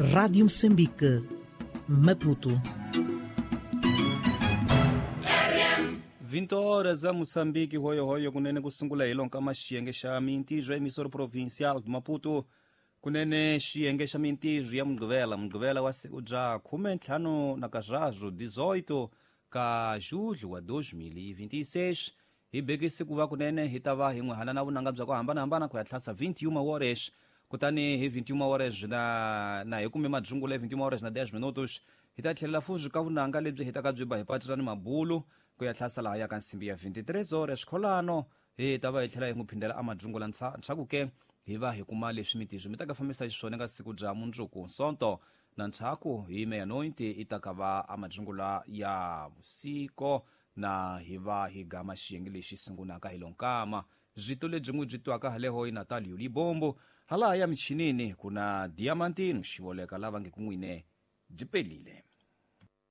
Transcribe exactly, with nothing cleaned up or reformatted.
Rádio Moçambique, Maputo. vinte horas a Moçambique, hoyo hoyo kunene kusungula ilonka maxiyenge xa mintirho ya emissora provincial de Maputo, kunene xiyenge xa mintirho ya mugqivela mugqivela wa siku bya khume ntlhanu na kazazvo dezoito ka julho wa dois mil e vinte e seis hi bekisi ku va kunene hi ta va hi n'wi hana na vunanga bya ku hambanahambana ku ya tlhasa vinte e uma horas kutani hi vinte e uma horas na na hi kume majungulo ya vinte e uma horas na dez minutos hi ta tlhelela fuzi ka vunanga lebyi hitaka byi ba hi patirani mabulu ku ya tlhasa laha ya ka nsimbi ya vinte e três horas kholano hi ta va hi tlhela hi n'wi phindela amajungulo ntshaku ke hi va hi kuma leswi mitirho mi ta ka fambisa xiswona ka siku bya mundzuku sonto na ntshaku hi meia-noite i ta ka va amajungulo ya vusiko na hi va hi gama xiyenge lexi sungulaka hi lonkama bzito lebyi n'wi byi twaka haleho hi Natal Yuli Bombo halaha ya michinini kuna Diamantino xivoleka lava nge ku n'wine byi pelile.